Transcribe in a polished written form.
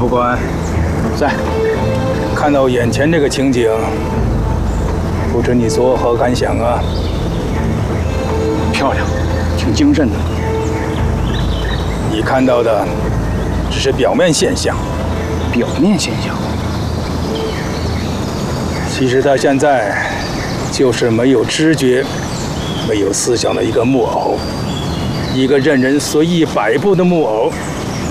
副官， 在。 看到眼前这个情景，不知你作何感想啊？ 漂亮，挺精神的。 你看到的只是表面现象。 表面现象。 其实他现在就是没有知觉、没有思想的一个木偶，一个任人随意摆布的木偶。